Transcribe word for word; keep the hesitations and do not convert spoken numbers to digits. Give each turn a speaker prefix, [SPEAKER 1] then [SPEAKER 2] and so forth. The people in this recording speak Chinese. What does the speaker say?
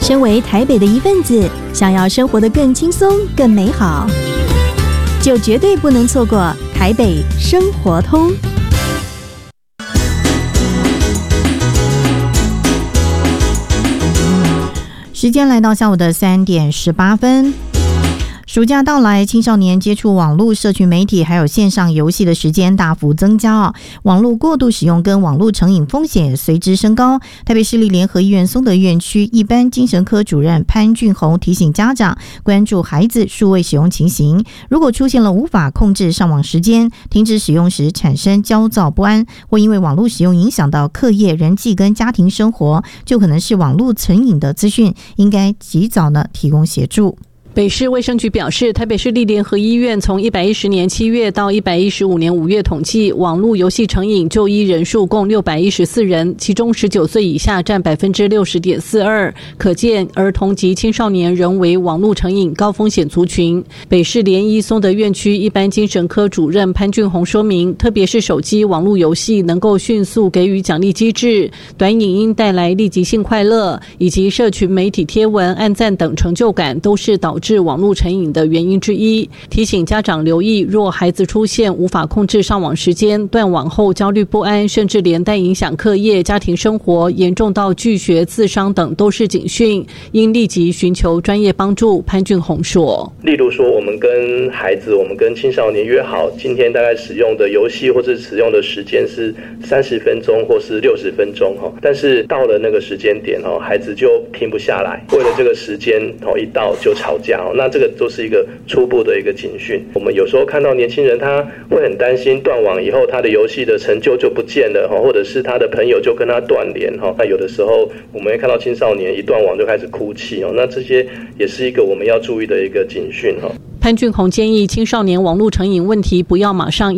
[SPEAKER 1] 身为台北的一份子，想要生活得更轻松、更美好，就绝对不能错过台北生活通。
[SPEAKER 2] 时间来到下午的三点十八分。暑假到来，青少年接触网络社群媒体还有线上游戏的时间大幅增加哦，网络过度使用跟网络成瘾风险随之升高。台北市立联合医院松德院区一般精神科主任潘俊宏提醒家长关注孩子数位使用情形，如果出现了无法控制上网时间、停止使用时产生焦躁不安，或因为网络使用影响到课业、人际跟家庭生活，就可能是网络成瘾的资讯，应该及早呢提供协助。
[SPEAKER 3] 北市卫生局表示，台北市立联合医院从一百一十年七月到一百一十五年五月统计，网络游戏成瘾就医人数共六百一十四人，其中十九岁以下占 百分之六十点四二， 可见儿童及青少年仍为网络成瘾高风险族群。北市联医松德院区一般精神科主任潘俊宏说明，特别是手机网络游戏能够迅速给予奖励机制，短影音带来立即性快乐，以及社群媒体贴文、按赞等成就感，都是导致网络成瘾的原因之一，提醒家长留意，若孩子出现无法控制上网时间、断网后焦虑不安，甚至连带影响课业、家庭生活，严重到拒学、自伤等，都是警讯，应立即寻求专业帮助。潘俊宏说，
[SPEAKER 4] 例如说，我们跟孩子、我们跟青少年约好，今天大概使用的游戏或者使用的时间是三十分钟或是六十分钟，但是到了那个时间点，孩子就停不下来，为了这个时间一到就吵架，那这个都是一个初步的一个警讯。我们有时候看到年轻人，他会很担心断网以后他的游戏的成就就不见了，或者是他的朋友就跟他断联。那有的时候我们会看到青少年一断网就开始哭泣，那这些也是一个我们要注意的一个警讯。
[SPEAKER 3] 潘俊宏建议青少年网络成瘾问题不要马上